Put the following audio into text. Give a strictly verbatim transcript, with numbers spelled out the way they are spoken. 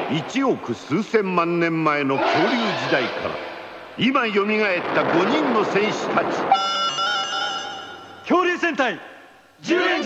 一億数千万年前の恐竜時代から今よみがえったごにんの戦士たち。 恐竜戦隊ジュレンジャー